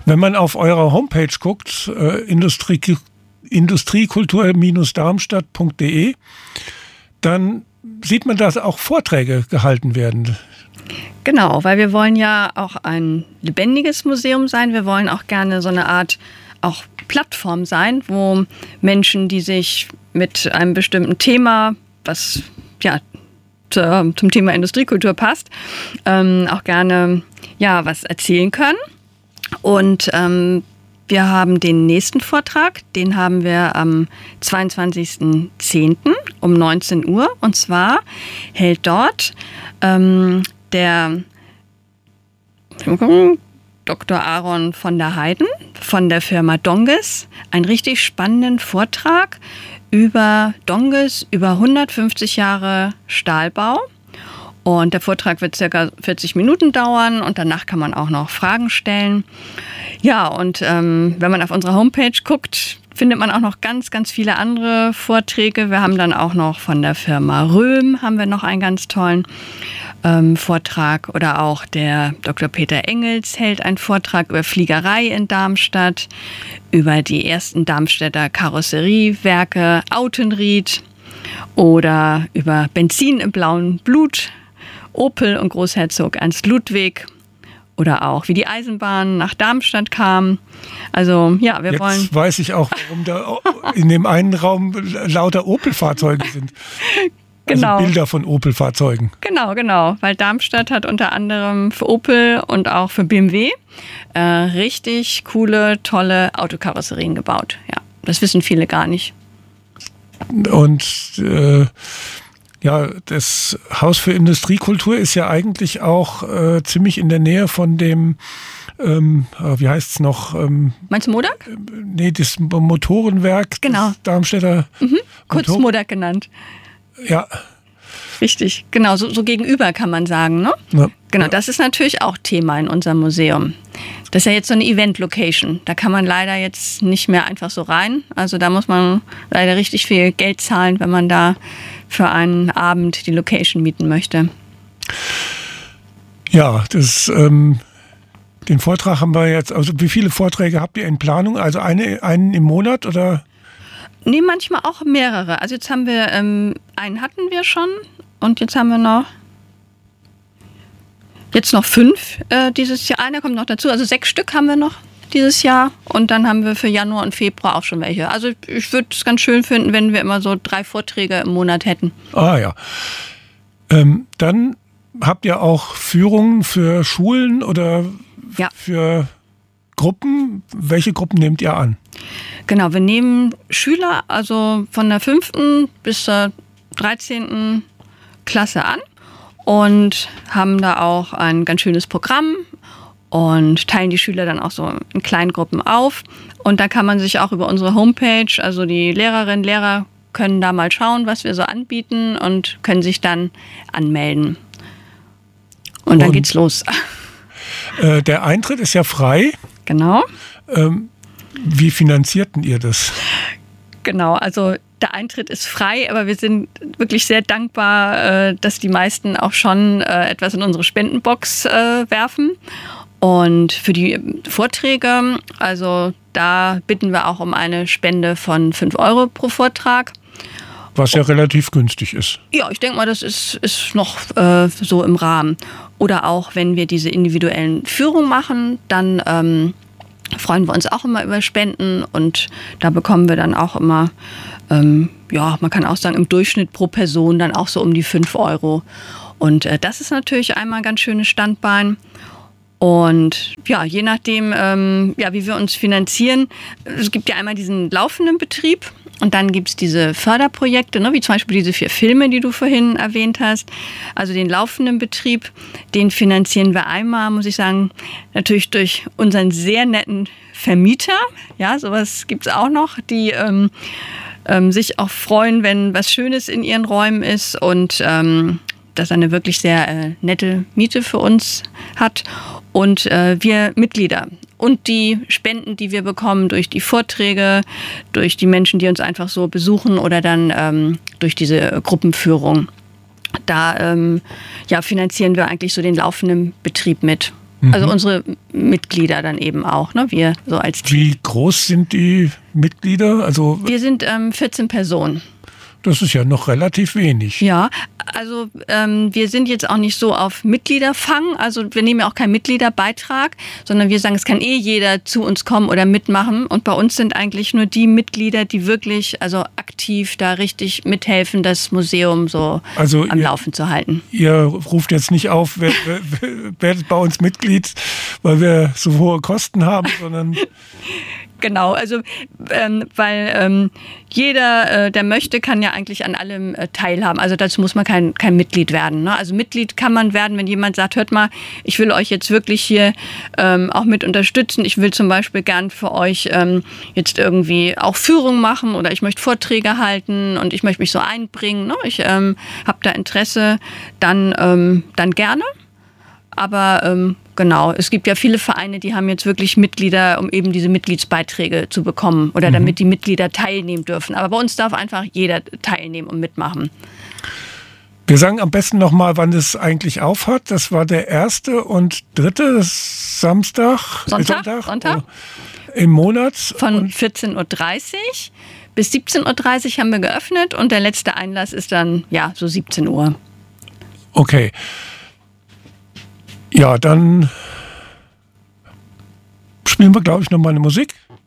Wenn man auf eurer Homepage guckt, industriekultur-darmstadt.de, dann sieht man, dass auch Vorträge gehalten werden. Genau, weil wir wollen ja auch ein lebendiges Museum sein. Wir wollen auch gerne so eine Art auch Plattform sein, wo Menschen, die sich mit einem bestimmten Thema, was ja zum Thema Industriekultur passt, auch gerne was erzählen können. Und wir haben den nächsten Vortrag, den haben wir am 22.10. um 19 Uhr. Und zwar hält dort der Dr. Aaron von der Heiden von der Firma Donges einen richtig spannenden Vortrag über Donges, über 150 Jahre Stahlbau. Und der Vortrag wird ca. 40 Minuten dauern und danach kann man auch noch Fragen stellen. Ja, und wenn man auf unserer Homepage guckt, findet man auch noch ganz, ganz viele andere Vorträge. Wir haben dann auch noch von der Firma Röhm haben wir noch einen ganz tollen Vortrag. Oder auch der Dr. Peter Engels hält einen Vortrag über Fliegerei in Darmstadt, über die ersten Darmstädter Karosseriewerke Autenried oder über Benzin im blauen Blut, Opel und Großherzog Ernst Ludwig. Oder auch, wie die Eisenbahn nach Darmstadt kam. Also, ja, wir wollen... Jetzt weiß ich auch, warum da in dem einen Raum lauter Opel-Fahrzeuge sind. Genau. Also Bilder von Opel-Fahrzeugen. Genau. Weil Darmstadt hat unter anderem für Opel und auch für BMW richtig coole, tolle Autokarosserien gebaut. Ja, das wissen viele gar nicht. Und... das Haus für Industriekultur ist ja eigentlich auch ziemlich in der Nähe von dem, wie heißt es noch? Meinst du Modak? Nee, das Motorenwerk. Genau. Das Darmstädter. Kurz Modak genannt. Ja. Richtig, genau, so gegenüber kann man sagen, ne? Ja. Genau, das ist natürlich auch Thema in unserem Museum. Das ist ja jetzt so eine Event-Location. Da kann man leider jetzt nicht mehr einfach so rein. Also da muss man leider richtig viel Geld zahlen, wenn man da für einen Abend die Location mieten möchte. Ja, den Vortrag haben wir jetzt, also wie viele Vorträge habt ihr in Planung? Also einen im Monat oder? Nee, manchmal auch mehrere. Also jetzt haben wir, einen hatten wir schon und jetzt haben wir noch 5 dieses Jahr. Einer kommt noch dazu, also 6 Stück haben wir noch dieses Jahr und dann haben wir für Januar und Februar auch schon welche. Also ich würde es ganz schön finden, wenn wir immer so 3 Vorträge im Monat hätten. Ah ja. Dann habt ihr auch Führungen für Schulen oder für Gruppen. Welche Gruppen nehmt ihr an? Genau, wir nehmen Schüler, also von der 5. bis zur 13. Klasse an und haben da auch ein ganz schönes Programm und teilen die Schüler dann auch so in kleinen Gruppen auf. Und da kann man sich auch über unsere Homepage, also die Lehrerinnen, Lehrer können da mal schauen, was wir so anbieten und können sich dann anmelden. Und dann geht's los. Der Eintritt ist ja frei. Genau. Wie finanzierten ihr das? Genau, also der Eintritt ist frei, aber wir sind wirklich sehr dankbar, dass die meisten auch schon etwas in unsere Spendenbox werfen. Und für die Vorträge, also da bitten wir auch um eine Spende von 5 € pro Vortrag. Was ja relativ günstig ist. Ja, ich denke mal, das ist noch so im Rahmen. Oder auch, wenn wir diese individuellen Führungen machen, dann freuen wir uns auch immer über Spenden. Und da bekommen wir dann auch immer, man kann auch sagen, im Durchschnitt pro Person dann auch so um die 5 €. Und das ist natürlich einmal ein ganz schönes Standbein. Und ja, je nachdem, wie wir uns finanzieren, es gibt ja einmal diesen laufenden Betrieb und dann gibt es diese Förderprojekte, ne, wie zum Beispiel diese 4 Filme, die du vorhin erwähnt hast. Also den laufenden Betrieb, den finanzieren wir einmal, muss ich sagen, natürlich durch unseren sehr netten Vermieter. Ja, sowas gibt es auch noch, die sich auch freuen, wenn was Schönes in ihren Räumen ist und das eine wirklich sehr nette Miete für uns hat. Und wir Mitglieder und die Spenden, die wir bekommen durch die Vorträge, durch die Menschen, die uns einfach so besuchen oder dann durch diese Gruppenführung. Da finanzieren wir eigentlich so den laufenden Betrieb mit. Also unsere Mitglieder dann eben auch, ne? Wir so als Team. Wie groß sind die Mitglieder? Also wir sind 14 Personen. Das ist ja noch relativ wenig. Ja, also wir sind jetzt auch nicht so auf Mitgliederfang, also wir nehmen ja auch keinen Mitgliederbeitrag, sondern wir sagen, es kann jeder zu uns kommen oder mitmachen und bei uns sind eigentlich nur die Mitglieder, die wirklich also aktiv da richtig mithelfen, das Museum so am Laufen zu halten. Ihr ruft jetzt nicht auf, werdet bei uns Mitglied, weil wir so hohe Kosten haben, sondern... Genau, also weil jeder, der möchte, kann ja eigentlich an allem teilhaben. Also dazu muss man kein Mitglied werden. Ne? Also Mitglied kann man werden, wenn jemand sagt, hört mal, ich will euch jetzt wirklich hier auch mit unterstützen. Ich will zum Beispiel gern für euch jetzt irgendwie auch Führung machen oder ich möchte Vorträge halten und ich möchte mich so einbringen. Ne? Ich habe da Interesse, dann gerne. Aber genau, es gibt ja viele Vereine, die haben jetzt wirklich Mitglieder, um eben diese Mitgliedsbeiträge zu bekommen oder damit die Mitglieder teilnehmen dürfen. Aber bei uns darf einfach jeder teilnehmen und mitmachen. Wir sagen am besten nochmal, wann es eigentlich aufhat. Das war der 1. und 3. Sonntag im Monat. Von 14.30 Uhr bis 17.30 Uhr haben wir geöffnet und der letzte Einlass ist dann so 17 Uhr. Okay. Ja, dann spielen wir, glaube ich, noch mal eine Musik.